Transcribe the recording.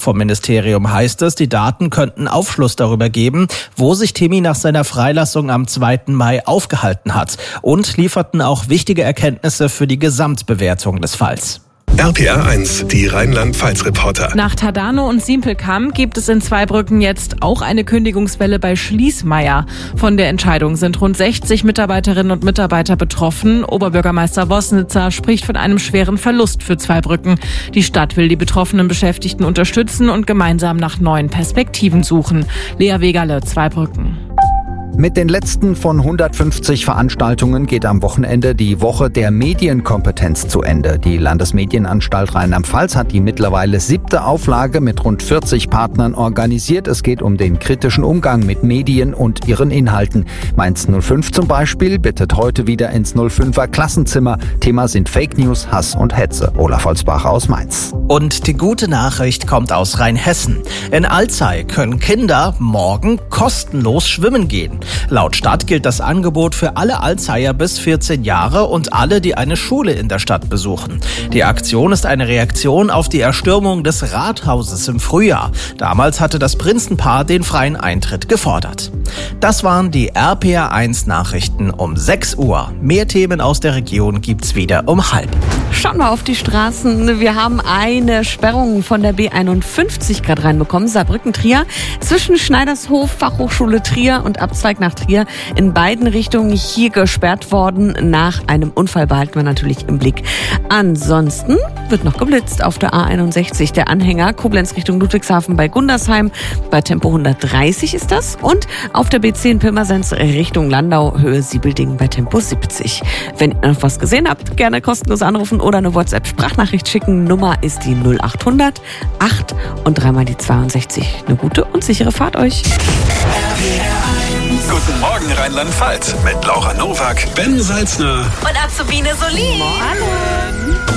Vom Ministerium heißt es, die Daten könnten Aufschluss darüber geben, wo sich Timmy nach seiner Freilassung am 2. Mai aufgehalten hat und lieferten auch wichtige Erkenntnisse für die Gesamtbewertung des Falls. RPR1, die Rheinland-Pfalz-Reporter. Nach Tadano und Simpelkamp gibt es in Zweibrücken jetzt auch eine Kündigungswelle bei Schließmeier. Von der Entscheidung sind rund 60 Mitarbeiterinnen und Mitarbeiter betroffen. Oberbürgermeister Wosnitzer spricht von einem schweren Verlust für Zweibrücken. Die Stadt will die betroffenen Beschäftigten unterstützen und gemeinsam nach neuen Perspektiven suchen. Lea Wegerle, Zweibrücken. Mit den letzten von 150 Veranstaltungen geht am Wochenende die Woche der Medienkompetenz zu Ende. Die Landesmedienanstalt Rheinland-Pfalz hat die mittlerweile 7. Auflage mit rund 40 Partnern organisiert. Es geht um den kritischen Umgang mit Medien und ihren Inhalten. Mainz 05 zum Beispiel bittet heute wieder ins 05er Klassenzimmer. Thema sind Fake News, Hass und Hetze. Olaf Holzbach aus Mainz. Und die gute Nachricht kommt aus Rheinhessen. In Alzey können Kinder morgen kostenlos schwimmen gehen. Laut Stadt gilt das Angebot für alle Alzeyer bis 14 Jahre und alle, die eine Schule in der Stadt besuchen. Die Aktion ist eine Reaktion auf die Erstürmung des Rathauses im Frühjahr. Damals hatte das Prinzenpaar den freien Eintritt gefordert. Das waren die RPR1 Nachrichten um 6 Uhr. Mehr Themen aus der Region gibt's wieder um 12:30. Schauen wir auf die Straßen. Wir haben eine Sperrung von der B51 gerade reinbekommen, Saarbrücken-Trier. Zwischen Schneidershof, Fachhochschule Trier und Abzweig nach Trier in beiden Richtungen hier gesperrt worden. Nach einem Unfall behalten wir natürlich im Blick. Ansonsten wird noch geblitzt auf der A61. Der Anhänger Koblenz Richtung Ludwigshafen bei Gundersheim. Bei Tempo 130 ist das. Und auf der B10 Pirmasens Richtung Landau, Höhe Siebelding bei Tempo 70. Wenn ihr noch was gesehen habt, gerne kostenlos anrufen oder eine WhatsApp-Sprachnachricht schicken. Nummer ist die 0800 8 und dreimal die 62. Eine gute und sichere Fahrt euch. Guten Morgen Rheinland-Pfalz mit Laura Nowak, Ben Salzner und Azubine Solin.